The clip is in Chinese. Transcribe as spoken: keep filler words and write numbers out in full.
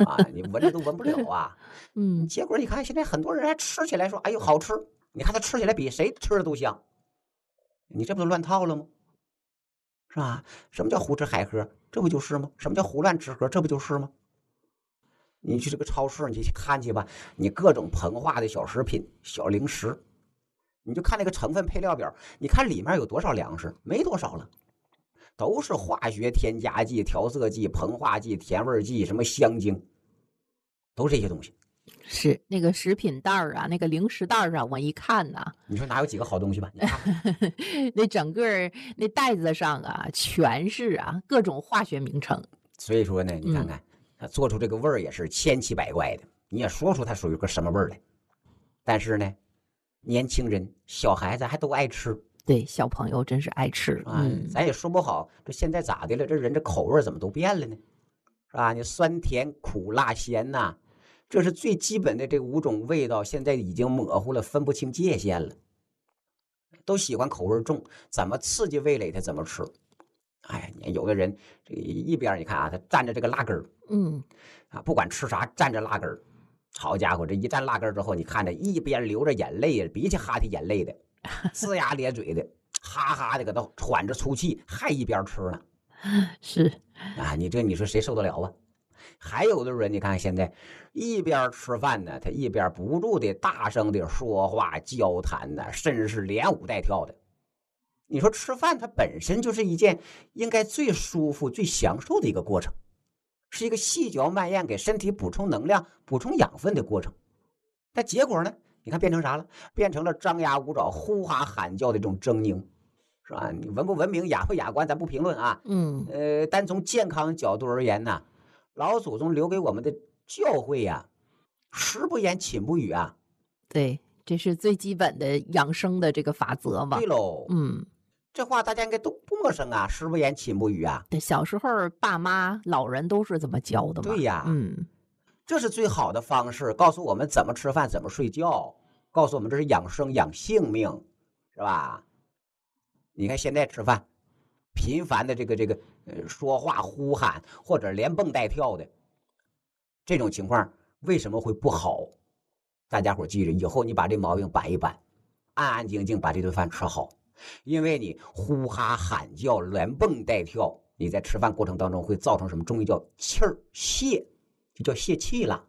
啊，你闻着都闻不了啊。 嗯， 结果你看现在很多人还吃起来说，哎呦好吃，你看他吃起来比谁吃的都香，你这不都乱套了吗？是吧？什么叫胡吃海喝？这不就是吗？什么叫胡乱吃喝？这不就是吗？你去这个超市，你去看去吧，你各种膨化的小食品、小零食，你就看那个成分配料表，你看里面有多少粮食？没多少了，都是化学添加剂、调色剂、膨化剂、甜味剂，什么香精，都这些东西。 是那个食品袋儿啊，那个零食袋儿啊，我一看呐， 你说哪有几个好东西吧？你看看， 那整个儿那袋子上啊，全是啊各种化学名称。 所以说呢，你看嗯， 看，它做出这个味儿也是千奇百怪的，你也说出它属于个什么味儿来。但是呢，年轻人、小孩子还都爱吃。 对，小朋友真是爱吃。 啊， 嗯， 咱也说不好，这现在咋的了？这人这口味怎么都变了呢？是吧？你酸甜苦辣咸呐，这是最基本的这五种味道，现在已经模糊了，分不清界限了。都喜欢口味重，怎么刺激味蕾他怎么吃。哎呀，你看有的人这一边你看啊，他蘸着这个辣根儿， 嗯， 啊，不管吃啥蘸着辣根儿。好家伙，这一蘸辣根儿之后，你看着一边流着眼泪，鼻涕哈的眼泪的，龇牙咧嘴的，哈哈的搁那喘着粗气，还一边吃呢。 是， 啊，你这你说谁受得了啊？还有的人，你看现在一边吃饭呢，他一边不住的大声的说话交谈呢，甚至是连舞带跳的。你说吃饭它本身就是一件应该最舒服、最享受的一个过程，是一个细嚼慢咽给身体补充能量、补充养分的过程。但结果呢，你看变成啥了？变成了张牙舞爪、呼哈喊叫的这种狰狞，是吧？你文不文明、雅不雅观，咱不评论啊。 嗯， 呃，单从健康角度而言呢，老祖宗留给我们的教诲呀、食不言，寝不语啊。 对，这是最基本的养生的这个法则嘛。 对喽， 嗯， 这话大家应该都不陌生啊，食不言，寝不语啊。 对，小时候爸妈、老人都是这么教的嘛。 对呀， 嗯， 这是最好的方式，告诉我们怎么吃饭，怎么睡觉，告诉我们这是养生养性命，是吧？你看现在吃饭，频繁的这个这个呃说话呼喊或者连蹦带跳的这种情况，为什么会不好？大家伙记着，以后你把这毛病板一板，安安静静把这顿饭吃好。因为你呼哈喊叫、连蹦带跳，你在吃饭过程当中会造成什么？中医叫气儿泄，就叫泄气了。